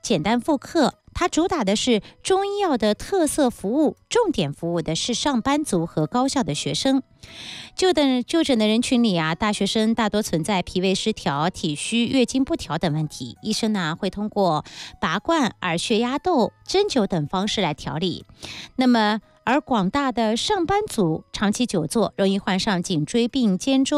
简单复刻。它主打的是中医药的特色服务，重点服务的是上班族和高校的学生。就诊的人群里大学生大多存在脾胃失调、体虚、月经不调等问题，医生会通过拔罐、耳穴压豆、针灸等方式来调理。那么而广大的上班族长期久坐，容易患上颈椎病、肩周